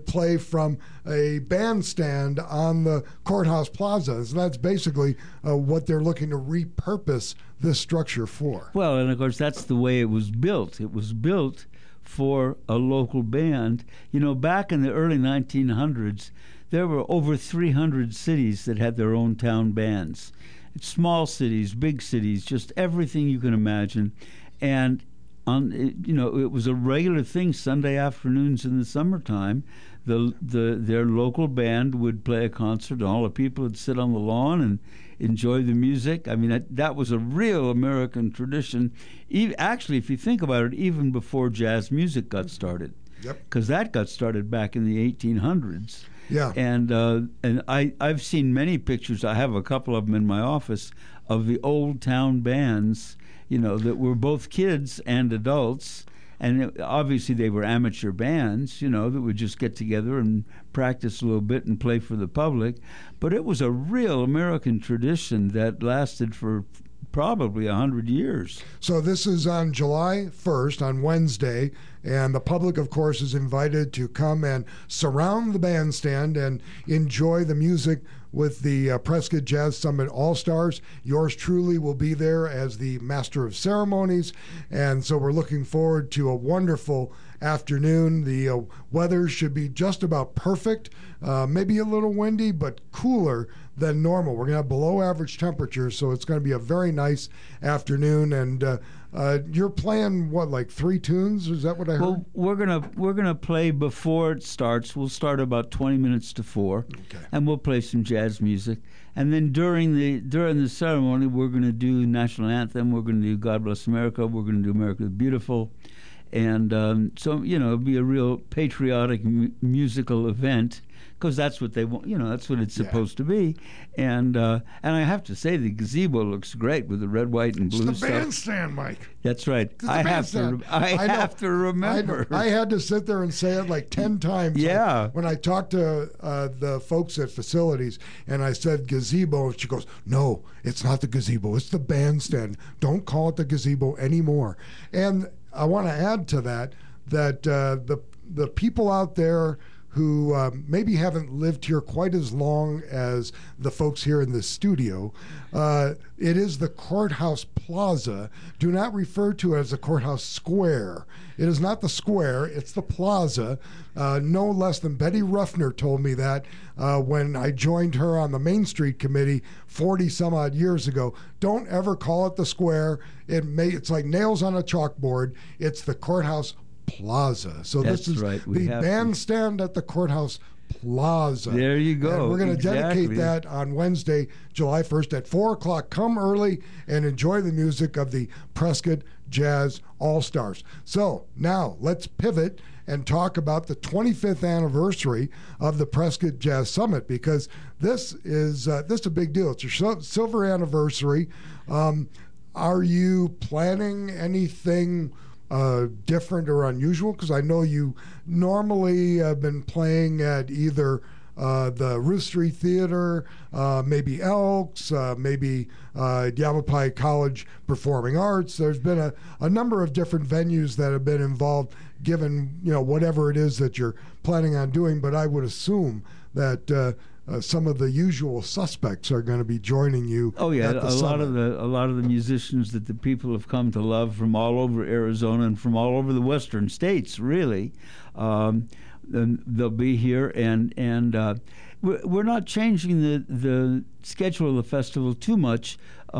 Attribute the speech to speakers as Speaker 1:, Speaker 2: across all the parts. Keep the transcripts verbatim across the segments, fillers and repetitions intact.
Speaker 1: play from a bandstand on the courthouse plaza. So that's basically uh, what they're looking to repurpose this structure for.
Speaker 2: Well, and of course, that's the way it was built. It was built for a local band. You know, back in the early nineteen hundreds, there were over three hundred cities that had their own town bands. Small cities, big cities, just everything you can imagine. And on, you know, it was a regular thing. Sunday afternoons in the summertime, the the their local band would play a concert, and all the people would sit on the lawn and enjoy the music. I mean, that, that was a real American tradition. E- actually, if you think about it, even before jazz music got started, because
Speaker 1: Yep.
Speaker 2: that got started back in the eighteen hundreds.
Speaker 1: Yeah.
Speaker 2: And uh, and I I've seen many pictures. I have a couple of them in my office of the old town bands, you know, that were both kids and adults. And it, obviously they were amateur bands, you know, that would just get together and practice a little bit and play for the public. But it was a real American tradition that lasted for probably a hundred years.
Speaker 1: So this is on July first, on Wednesday, and the public, of course, is invited to come and surround the bandstand and enjoy the music with the uh, Prescott Jazz Summit All-Stars. Yours truly will be there as the Master of Ceremonies, and so we're looking forward to a wonderful afternoon. The uh, weather should be just about perfect, uh, maybe a little windy, but cooler than normal. We're going to have below average temperatures, so it's going to be a very nice afternoon. And uh, uh, you're playing, what, like three tunes? Is that what I heard?
Speaker 2: Well, we're gonna we're gonna play before it starts. We'll start about twenty minutes to four,
Speaker 1: Okay.
Speaker 2: and we'll play some jazz music. And then during the during the ceremony, we're gonna do national anthem. We're gonna do God Bless America. We're gonna do America the Beautiful, and um, so you know, it'll be a real patriotic mu- musical event. Because that's what they want, you know. That's what it's
Speaker 1: Yeah.
Speaker 2: supposed to be, and uh, and I have to say the gazebo looks great with the red, white, and blue
Speaker 1: It's the
Speaker 2: stuff.
Speaker 1: bandstand, Mike.
Speaker 2: That's right.
Speaker 1: It's the
Speaker 2: I have to.
Speaker 1: bandstand.
Speaker 2: Re- I,
Speaker 1: I know.
Speaker 2: have to remember.
Speaker 1: I, know. I had to sit there and say it like ten times.
Speaker 2: Yeah.
Speaker 1: Like, when I talked to uh, the folks at facilities and I said gazebo, and she goes, "No, it's not the gazebo. It's the bandstand. Don't call it the gazebo anymore." And I want to add to that that uh, the the people out there who um, maybe haven't lived here quite as long as the folks here in the studio. Uh, it is the Courthouse Plaza. Do not refer to it as the Courthouse Square. It is not the square, it's the plaza. Uh, no less than Betty Ruffner told me that uh, when I joined her on the Main Street Committee forty some odd years ago. Don't ever call it the square. It may, it's like nails on a chalkboard. It's the Courthouse Plaza. So
Speaker 2: That's
Speaker 1: this is
Speaker 2: right. We
Speaker 1: the
Speaker 2: have to-
Speaker 1: bandstand at the Courthouse Plaza.
Speaker 2: There you go.
Speaker 1: And we're going to
Speaker 2: Exactly.
Speaker 1: dedicate that on Wednesday, July first at four o'clock. Come early and enjoy the music of the Prescott Jazz All-Stars. So now let's pivot and talk about the twenty-fifth anniversary of the Prescott Jazz Summit, because this is uh, this is a big deal. It's your sil- silver anniversary. Um, are you planning anything Uh, different or unusual? Because I know you normally have been playing at either uh, the Ruth Street Theater, uh, maybe Elks, uh, maybe uh, Yavapai College Performing Arts. There's been a, a number of different venues that have been involved, given you know whatever it is that you're planning on doing. But I would assume that uh, uh, some of the usual suspects are going to be joining you.
Speaker 2: Oh yeah,
Speaker 1: at
Speaker 2: a
Speaker 1: the
Speaker 2: lot
Speaker 1: summit.
Speaker 2: of the a lot of the musicians that the people have come to love from all over Arizona and from all over the western states, really, um, and they'll be here, and and uh, we're, we're not changing the the schedule of the festival too much,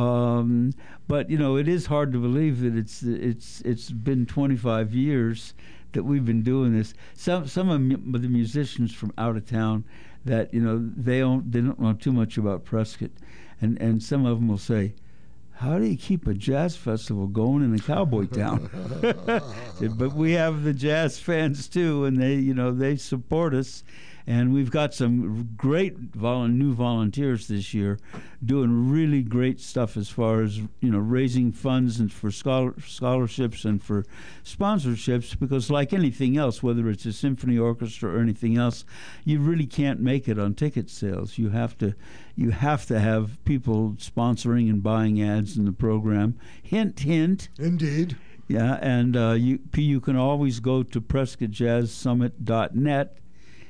Speaker 2: um, but you know it is hard to believe that it's it's it's been twenty-five years that we've been doing this. Some some of mu- the musicians from out of town that you know they don't they don't know too much about Prescott, and and some of them will say, "How do you keep a jazz festival going in a cowboy town?" But we have the jazz fans too, and they you know they support us, and we've got some great vol- new volunteers this year, doing really great stuff as far as you know raising funds and for scholar- scholarships and for sponsorships. Because like anything else, whether it's a symphony orchestra or anything else, you really can't make it on ticket sales. You have to, you have to have people sponsoring and buying ads in the program. Hint, hint.
Speaker 1: Indeed.
Speaker 2: Yeah, and uh, you you can always go to Prescott Jazz Summit dot net